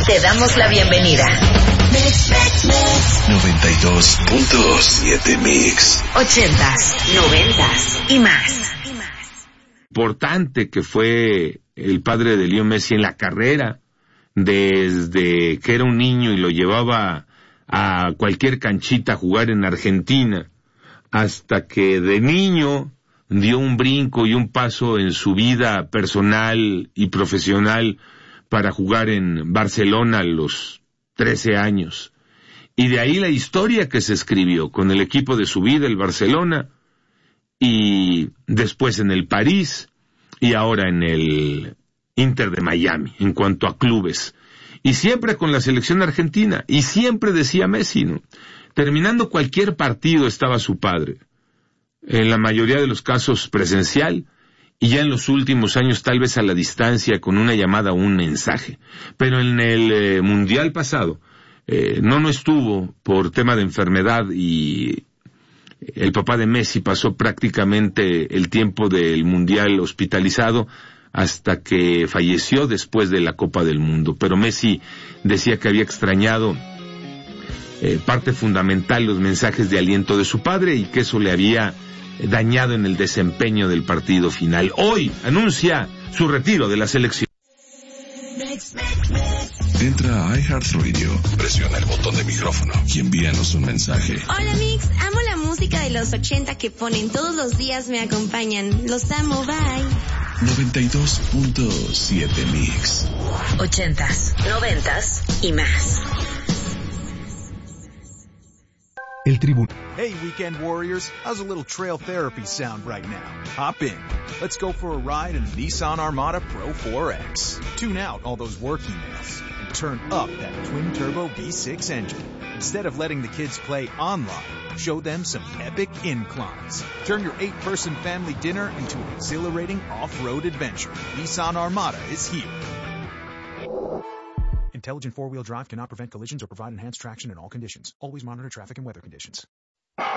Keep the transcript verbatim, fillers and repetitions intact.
Te damos la bienvenida. noventa y dos punto siete Mix. Ochentas, noventas y más. Importante que fue el padre de Leo Messi en la carrera, desde que era un niño y lo llevaba a cualquier canchita a jugar en Argentina, hasta que de niño dio un brinco y un paso en su vida personal y profesional para jugar en Barcelona a los trece años. Y de ahí la historia que se escribió con el equipo de su vida, el Barcelona, y después en el París, y ahora en el Inter de Miami, en cuanto a clubes. Y siempre con la selección argentina, y siempre decía Messi, ¿no? Terminando cualquier partido estaba su padre, en la mayoría de los casos presencial, y ya en los últimos años tal vez a la distancia con una llamada o un mensaje. Pero en el eh, Mundial pasado, eh, no no estuvo por tema de enfermedad, y el papá de Messi pasó prácticamente el tiempo del Mundial hospitalizado hasta que falleció después de la Copa del Mundo. Pero Messi decía que había extrañado eh, parte fundamental, los mensajes de aliento de su padre, y que eso le había dañado en el desempeño del partido final. Hoy anuncia su retiro de la selección. Entra a iHeartRadio, presiona el botón de micrófono y envíanos un mensaje. Hola Mix, amo la música de los ochenta que ponen todos los días, me acompañan. Los amo, bye. noventa y dos punto siete Mix. Ochentas, noventas y más. El Tribunal. Hey, Weekend Warriors, how's a little trail therapy sound right now? Hop in. Let's go for a ride in the Nissan Armada Pro four X. Tune out all those work emails and turn up that twin-turbo V six engine. Instead of letting the kids play online, show them some epic inclines. Turn your eight-person family dinner into an exhilarating off-road adventure. Nissan Armada is here. Intelligent four-wheel drive cannot prevent collisions or provide enhanced traction in all conditions. Always monitor traffic and weather conditions.